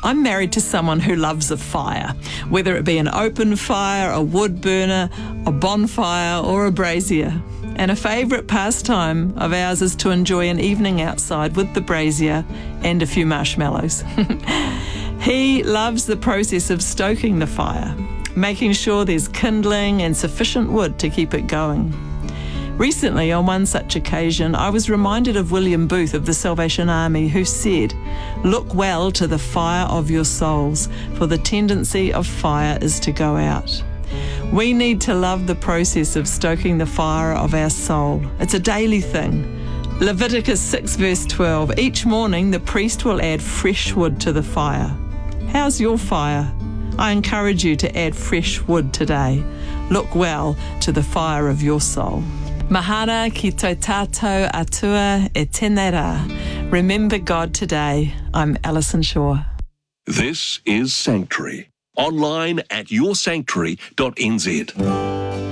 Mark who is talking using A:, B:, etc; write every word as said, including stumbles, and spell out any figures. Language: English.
A: I'm married to someone who loves a fire, whether it be an open fire, a wood burner, a bonfire or a brazier. And a favourite pastime of ours is to enjoy an evening outside with the brazier and a few marshmallows. He loves the process of stoking the fire, making sure there's kindling and sufficient wood to keep it going. Recently, on one such occasion, I was reminded of William Booth of the Salvation Army, who said, "Look well to the fire of your souls, for the tendency of fire is to go out." We need to love the process of stoking the fire of our soul. It's a daily thing. Leviticus six verse twelve, each morning the priest will add fresh wood to the fire. How's your fire? I encourage you to add fresh wood today. Look well to the fire of your soul. Mahana ki tō tātou atua e tēnei rā. Remember God today. I'm Alison Shaw.
B: This is Sanctuary. Online at your sanctuary dot n z.